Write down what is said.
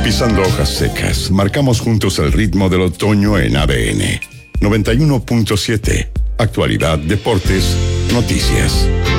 Pisando hojas secas, marcamos juntos el ritmo del otoño en ADN 91.7. Actualidad, deportes, noticias.